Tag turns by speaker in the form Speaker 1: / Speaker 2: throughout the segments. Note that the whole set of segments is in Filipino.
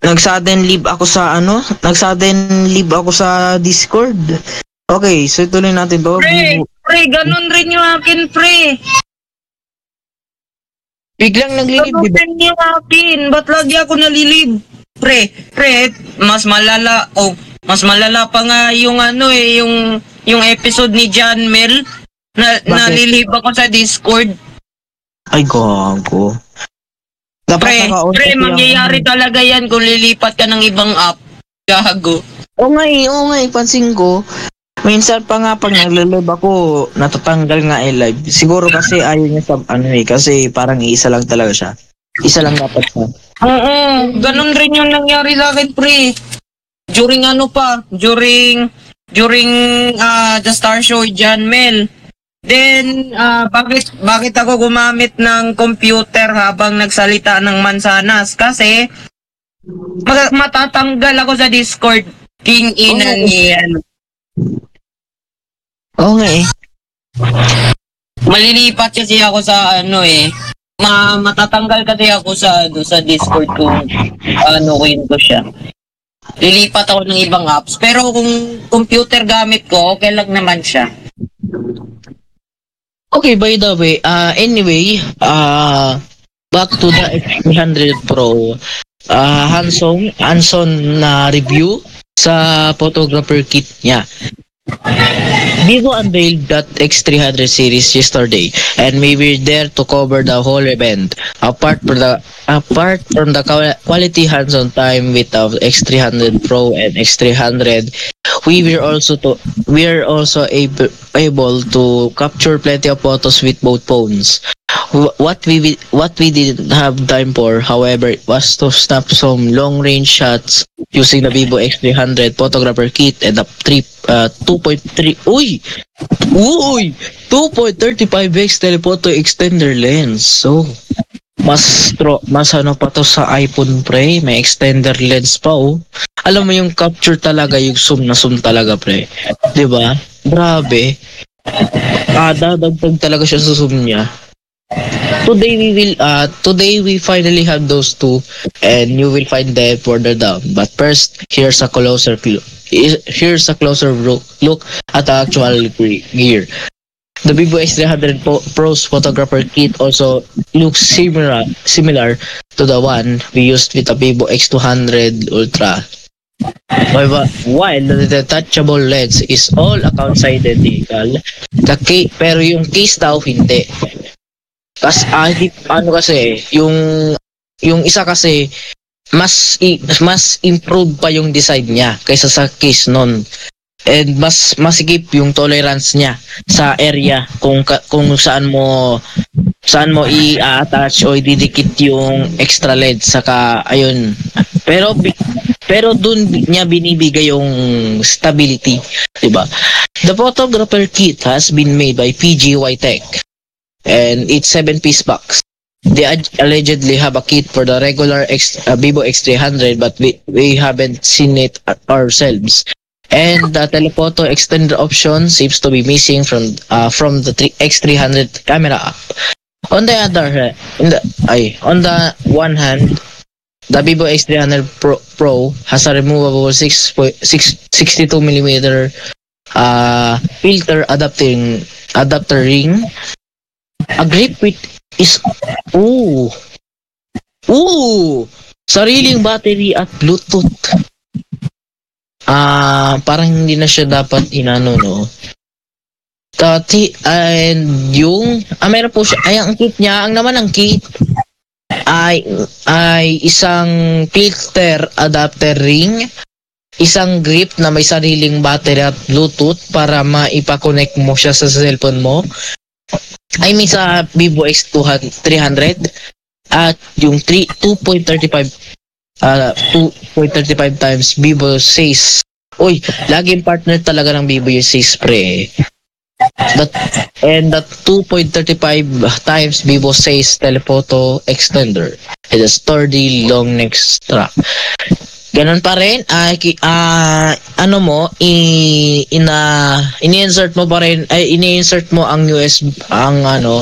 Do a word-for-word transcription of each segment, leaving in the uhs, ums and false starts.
Speaker 1: nag-sudden leave ako sa ano, nag-sudden leave ako sa Discord. Okay, so tuloy natin to.
Speaker 2: Pre, pre, ganun rin yung akin, pre.
Speaker 1: Biglang naglilib,
Speaker 2: Ganun
Speaker 1: diba?
Speaker 2: rin yung akin. Ba't lagi ako nalilib? Pre, pre, mas malala, oh, mas malala pa nga yung ano eh, yung, yung episode ni John Mel. Na,
Speaker 1: Bakit?
Speaker 2: nalilib ako sa Discord.
Speaker 1: Ay, gago. Dapat
Speaker 2: Pre,
Speaker 1: naka-on
Speaker 2: pre,
Speaker 1: kasi yung-
Speaker 2: mangyayari talaga yan kung lilipat ka ng ibang app. Gago.
Speaker 1: Oo nga eh, oo nga eh, pansin ko. Minsan pa nga pag nagla-live ako, natatanggal nga eh live. Siguro kasi ayaw niya sa ano eh, kasi parang iisa lang talaga siya. Isa lang dapat siya.
Speaker 2: Oo, ganun rin yung nangyari sa akin, pre. During ano pa, during, during uh, the Star Show, John Mel. Then, ah, bakit, bakit ako gumamit ng computer habang nagsalita ng mansanas? Kasi, mag- matatanggal ako sa Discord. King ina
Speaker 1: Oo.
Speaker 2: niyan.
Speaker 1: Oo nga eh.
Speaker 2: Malilipat kasi ako sa ano eh. Ma matatanggal kasi ako sa ano, sa Discord kung ano ko siya. Lilipat ako ng ibang apps. Pero kung computer gamit ko, okay lang naman siya.
Speaker 1: Okay, by the way, uh, anyway, uh, back to the X three hundred Pro. Uh, Hanson, Hanson na review sa photographer kit niya. Vivo unveiled that X three hundred series yesterday, and we were there to cover the whole event. Apart from the apart from the qua- quality hands-on time with the X three hundred Pro and X three hundred, we were also to we are also able able to capture plenty of photos with both phones. Wh- What we wi- what we didn't have time for, however, was to snap some long-range shots using the Vivo X three hundred photographer kit and the three uh, two point three uy uy two point three five x telephoto extender lens. So mas tro mas ano pa to sa iPhone, pre, may extender lens pa, oh. Alam mo yung capture talaga, yung zoom na zoom talaga, pre, 'di ba? Grabe. Ah, dadagdag talaga siya sa zoom niya. Today we will uh today we finally have those two, and you will find them further down. But first, here's a closer look. Here's a closer look, look at the actual gre- gear. The Vivo X three hundred Pro- Pro's photographer kit also looks similar similar to the one we used with the Vivo X two hundred Ultra. While, while the detachable lens is all account identical, the ca- pero yung case daw hindi. Kas ah, di, ano kasi yung yung isa kasi mas i, mas improved pa yung design niya kaysa sa case nun. And mas masigip yung tolerance niya sa area kung ka- kung saan mo saan mo i-attach o ididikit yung extra L E D saka ayun. Pero bi- pero dun bi- niya binibigay yung stability, 'di ba? The photographer kit has been made by P G Y Tech, and it's seven piece box. They ad- allegedly have a kit for the regular X, uh, Vivo X three hundred, but we, we haven't seen it uh, ourselves. And the telephoto extender option seems to be missing from uh, from the three, X three hundred camera app. On the other hand, in the, ay, on the one hand, the Vivo X three hundred Pro, Pro has a removable six, six, sixty-two millimeter uh, filter adapting adapter ring. A grip with is ooh ooh sariling battery at Bluetooth. Ah, parang hindi na siya dapat inano, no. Tati and yung ah meron po siya ay ang kit niya, ang naman ang kit ay ay isang filter adapter ring, isang grip na may sariling battery at Bluetooth para maipa-connect mo siya sa cellphone mo. I mean sa Vivo X three hundred, at yung two point three five uh, two point three five times Vivo says. Uy, laging partner talaga ng Vivo yung says, pre. That, and that two point three five times Vivo says telephoto extender and a sturdy long neck strap. Ganun pa rin, ay uh, ano mo, i ina ini-insert mo pa rin, ay ini-insert mo ang U S B, ang ano,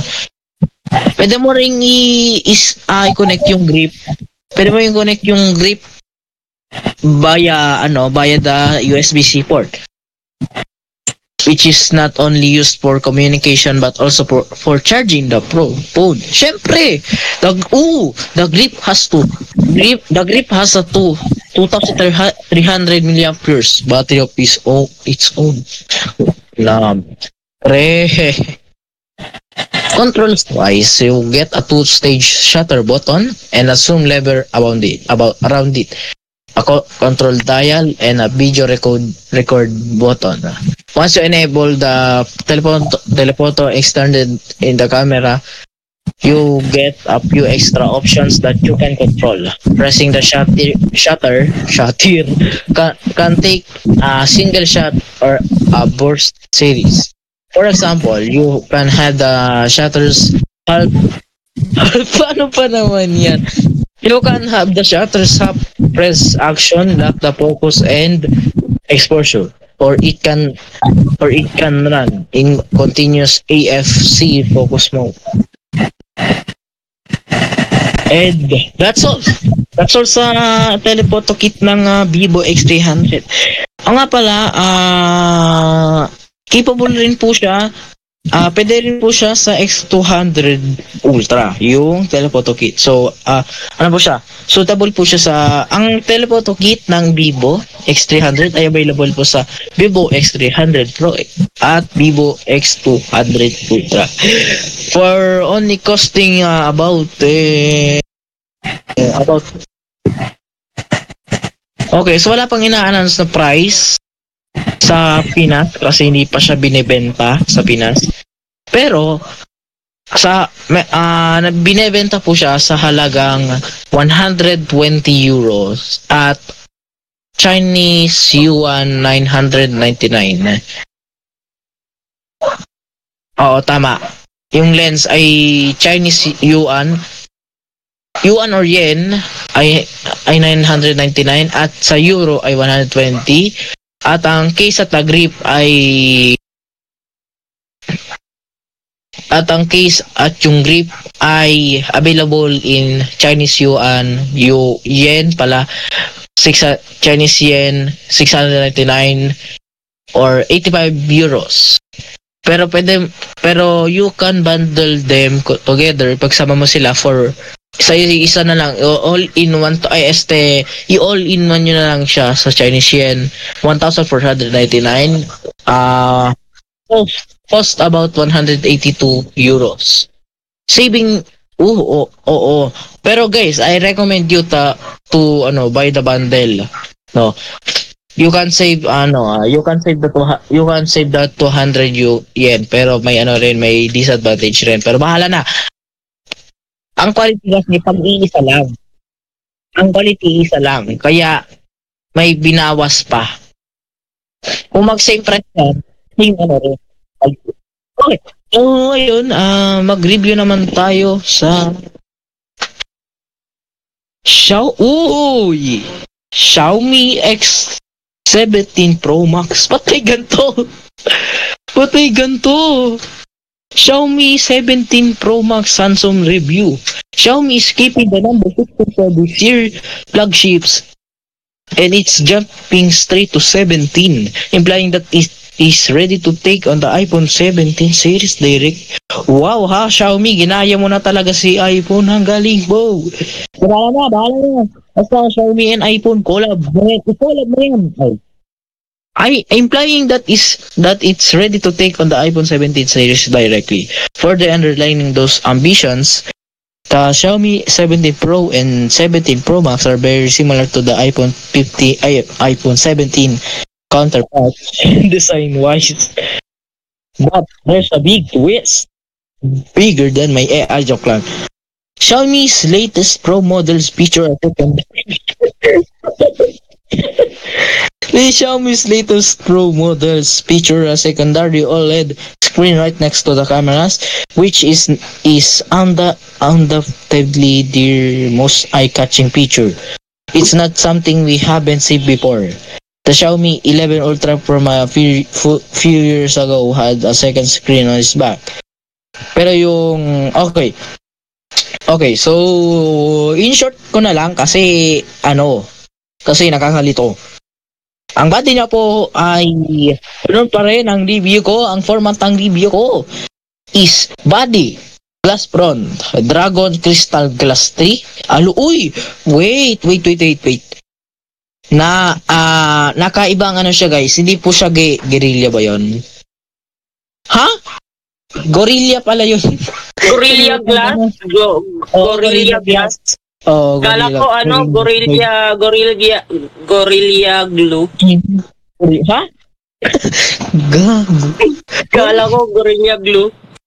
Speaker 1: pwede mo ring i is uh, i-connect yung grip. Pwede mo yung connect yung grip via ano via the U S B-C port, which is not only used for communication but also for, for charging the pro phone. Syempre, the ooh, the grip has to grip the grip has a two two thousand three hundred milliamperes battery of its own its own. Lam. Pre. Controls wise, you get a two-stage shutter button and a zoom lever around it, about around it. A co- control dial and a video record record button. Once you enable the telephoto telephoto extended in the camera, you get a few extra options that you can control. Pressing the shutter shutter shutter can, can take a single shot or a burst series. For example, you can have the shutters half. Paano pa naman yan? You can have the shutters half press action, lock the focus and exposure, or it can or it can run in continuous A F C focus mode. And that's all. That's all sa telephoto kit ng uh, Vivo X three hundred. O nga pala, ah capable rin po siya. Ah, pwede rin po siya sa X two hundred Ultra, yung telephoto kit. So, ah ano po siya? Suitable po siya sa ang telephoto kit ng Vivo X three hundred ay available po sa Vivo X three hundred Pro at Vivo X two hundred Ultra. For only costing ah, about eh, eh, about Okay, so wala pang ina-announce na price sa Pinas kasi hindi pa siya binebenta sa Pinas. Pero sa me- ah, na- binebenta po siya sa halagang one hundred twenty euros at Chinese yuan nine hundred ninety-nine. Oo, tama. Yung lens ay Chinese yuan yuan or yen ay ay nine hundred ninety-nine at sa euro ay one hundred twenty at ang case at the grip ay at ang case at yung grip ay available in Chinese yuan, yu, yen pala, six, Chinese yen, six hundred ninety-nine or eighty-five euros. Pero pwede, pero you can bundle them co- together pagsama mo sila for sa isa na lang, all in one to, ay este, i-all in one nyo na lang siya sa Chinese yen, one thousand four hundred ninety-nine, ah, cost, cost about one hundred eighty-two euros. Saving, oo, oo, oo. Pero guys, I recommend you ta, to, ano, buy the bundle. No, you can save, ano, ah, you can save the, two, you can save the two hundred yu- yen, pero may, ano rin, may disadvantage rin. Pero bahala na. Ang quality kasi pag-iisa lang. Ang quality isa lang. Kaya may binawas pa. Kung mag-same price yan, same ano rin. Okay. So, ngayon, ah mag-review naman tayo sa Xiao Uy! Xiaomi X seventeen Pro Max. Ba't may ganito? Ba't may ganito? Xiaomi seventeen Pro Max Samsung review. Xiaomi is keeping the number fifteen for this year flagships and it's jumping straight to seventeen, implying that it is ready to take on the iPhone seventeen series direct. Wow ha, Xiaomi, ginaya mo na talaga si iPhone. Ang galing, bo. Bahala na, bahala na. Basta Xiaomi and iPhone collab. Collab mo yan. Ay. I implying that is that it's ready to take on the iPhone seventeen series directly. Further underlining those ambitions, the Xiaomi seventeen Pro and seventeen Pro Max are very similar to the iPhone fifty, I, iPhone seventeen counterparts design wise. But there's a big twist, bigger than my A I joke lang. Xiaomi's latest Pro models feature a second The Xiaomi's latest Pro models feature a secondary OLED screen right next to the cameras, which is is unda, undoubtedly their most eye-catching feature. It's not something we haven't seen before. The Xiaomi eleven Ultra from a few, few years ago had a second screen on its back. Pero yung okay. Okay, so in short ko na lang kasi ano kasi nakakalito. Ang body niya po ay ano pa rin ang review ko, ang format ng review ko is body, glass front, dragon crystal glass three. Alo, uy, wait, wait, wait, wait, wait. Na, ah, nakaibang ano siya guys, hindi po siya ge- guerrilla ba yon? Ha? Gorilla pala yun.
Speaker 2: Gorilla Glass? Go,
Speaker 1: Oo,
Speaker 2: Gorilla Glass?
Speaker 1: Oh,
Speaker 2: Kala
Speaker 1: gorilla.
Speaker 2: ko ano, Gorilla, Gorilla, Gorilla Glue.
Speaker 1: Ha? Gago.
Speaker 2: Kala ko Gorilla Glue.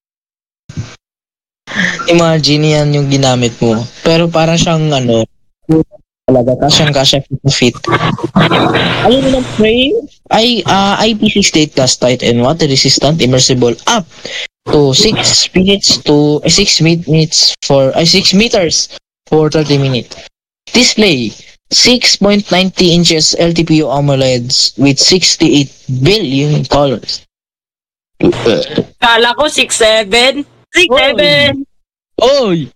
Speaker 1: Imagine yan yung ginamit mo. Pero para siyang ano, talaga, kasyang kasya fit. Alam mo ng frame ay uh, I P six eight gas tight and water resistant immersible up to six minutes to uh, six minutes for ay uh, six meters for thirty minutes. Display six point nine zero inches L T P O AMOLEDs with sixty-eight billion colors.
Speaker 2: Kala ko six seven. six seven.
Speaker 1: Oy!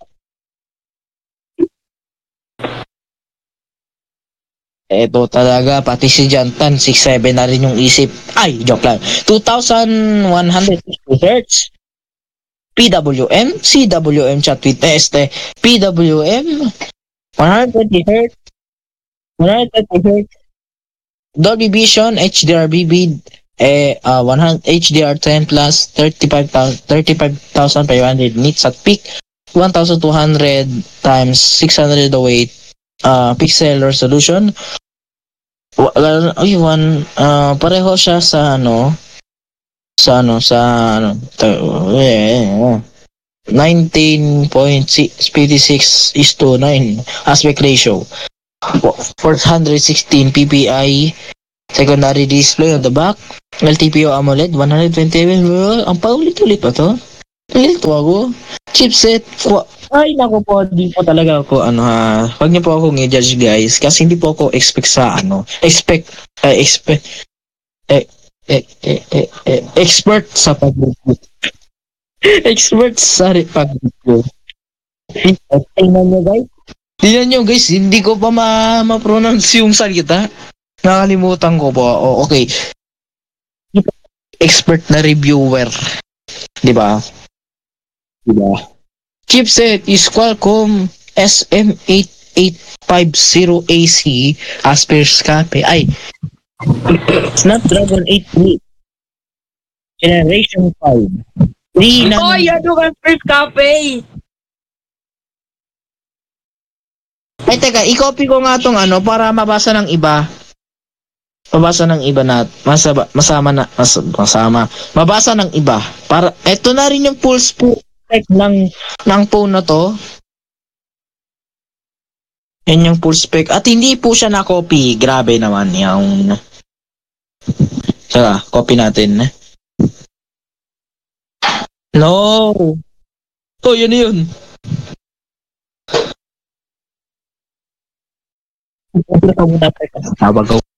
Speaker 1: Eto talaga, pati si Jantan, six seven na rin yung isip. Ay, joke lang. two thousand one hundred fifty hertz. P W M, C W M chat with este. P W M, one hundred twenty hertz. one hundred twenty hertz. Dolby Vision, H D R B B, eh, uh, one hundred, H D R ten plus, thirty-five thousand five hundred nits at peak, one thousand two hundred times six hundred away uh, pixel resolution. Wa- Ay, one, uh, pareho siya sa ano, sa ano, sa ano, ta- eh, nineteen point six is to nine aspect ratio. four hundred sixteen P P I secondary display on the back. L T P O AMOLED one hundred twenty. Ang paulit-ulit pa to. Nilito ako. Chipset. Wa- Ay, nako po, di po talaga ako, ano ha. Huwag niyo po akong i-judge guys. Kasi hindi po ako expect sa, ano, expect, uh, expect, eh, eh, eh, eh, eh, expert sa pag-review. Expert sa pag-review. Tingnan niyo guys. Tingnan niyo guys, hindi ko pa ma- ma-pronounce yung salita. Nakalimutan ko po. Oh, okay. Expert na reviewer. Di ba? Di ba? Chipset is Qualcomm S M eight eight five zero A C Aspers Cafe. Ay, Snapdragon eight three Generation five. three
Speaker 2: Oh,
Speaker 1: nanometer.
Speaker 2: yan yung first cafe.
Speaker 1: Ay, teka, i-copy ko nga tong ano para mabasa ng iba. Mabasa ng iba na masaba, masama na mas, masama. Mabasa ng iba. Para eto na rin yung full spec ng ng phone na to. Yan yung full spec at hindi po siya na-copy. Grabe naman yung Saka, copy natin. No. Oh, yun yun. Tawag ko.